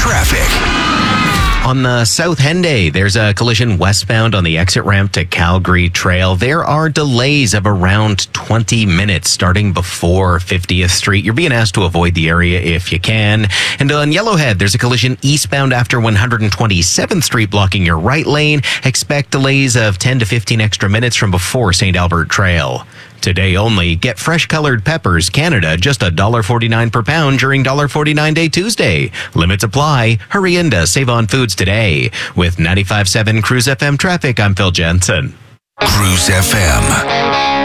traffic. On the South Henday, there's a collision westbound on the exit ramp to Calgary Trail. There are delays of around 20 minutes starting before 50th Street. You're being asked to avoid the area if you can. And on Yellowhead, there's a collision eastbound after 127th Street blocking your right lane. Expect delays of 10 to 15 extra minutes from before St. Albert Trail. Today only, get fresh colored peppers, Canada, just $1.49 per pound during $1.49 Day Tuesday. Limits apply. Hurry in to save on foods today. With 95.7 Cruise FM traffic, I'm Phil Jensen. Cruise FM.